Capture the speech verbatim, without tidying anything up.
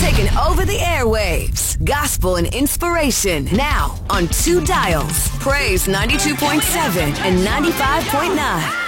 taking over the airwaves. Gospel and inspiration now on two dials. Praise ninety-two point seven and ninety-five point nine.